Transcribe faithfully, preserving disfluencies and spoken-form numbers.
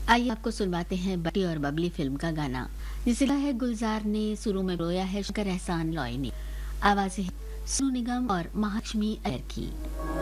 आइए आपको सुनवाते हैं बटी और बबली फिल्म का गाना, जिसे गाया है गुलजार ने, सुरों में रोया है शंकर एहसान लॉय ने, आवाजें हैं सोनू निगम और महालक्ष्मी अय्यर की।